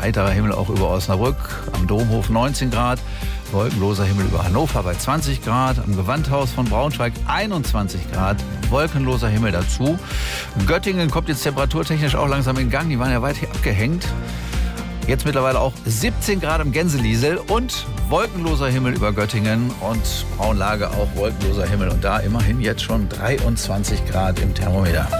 heiterer Himmel auch über Osnabrück, am Domhof 19 Grad, wolkenloser Himmel über Hannover bei 20 Grad, am Gewandhaus von Braunschweig 21 Grad, wolkenloser Himmel dazu. Göttingen kommt jetzt temperaturtechnisch auch langsam in Gang, die waren ja weit abgehängt. Jetzt mittlerweile auch 17 Grad im Gänseliesel und wolkenloser Himmel über Göttingen und Braunlage auch wolkenloser Himmel. Und da immerhin jetzt schon 23 Grad im Thermometer.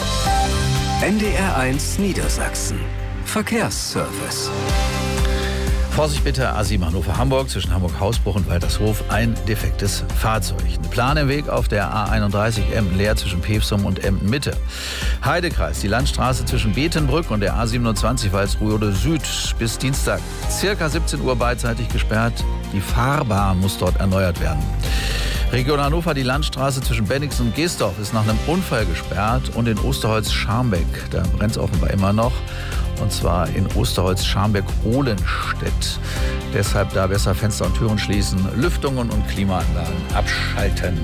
NDR1 Niedersachsen. Verkehrsservice. Vorsicht bitte, A7 Hannover-Hamburg, zwischen Hamburg-Hausbruch und Waltershof ein defektes Fahrzeug. Eine Plane im Weg auf der A31 Emden-Leer zwischen Pevsum und Emden-Mitte. Heidekreis, die Landstraße zwischen Betenbrück und der A27 Walsrode Süd bis Dienstag circa 17 Uhr beidseitig gesperrt. Die Fahrbahn muss dort erneuert werden. Region Hannover, die Landstraße zwischen Bennigsen und Geesdorf ist nach einem Unfall gesperrt und in Osterholz-Scharmbeck, da brennt es offenbar immer noch. Und zwar in Osterholz-Scharmbeck-Ohlenstedt. Deshalb da besser Fenster und Türen schließen, Lüftungen und Klimaanlagen abschalten.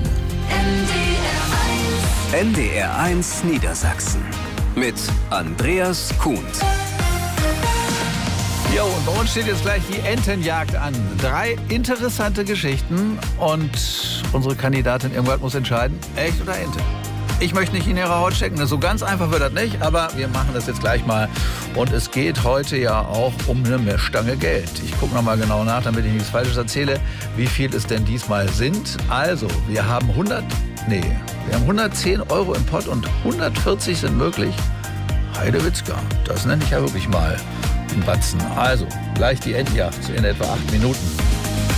NDR1 Niedersachsen mit Andreas Kuhns. Jo, und bei uns steht jetzt gleich die Entenjagd an. 3 interessante Geschichten und unsere Kandidatin Irmgard muss entscheiden, echt oder Ente. Ich möchte nicht in ihre Haut stecken, so ganz einfach wird das nicht, aber wir machen das jetzt gleich mal. Und es geht heute ja auch um eine Stange Geld. Ich gucke nochmal genau nach, damit ich nichts Falsches erzähle, wie viel es denn diesmal sind. Also, wir haben 110 Euro im Pott und 140 sind möglich. Heidewitzka, das nenne ich ja wirklich mal einen Batzen. Also, gleich die Entenjagd in etwa 8 Minuten.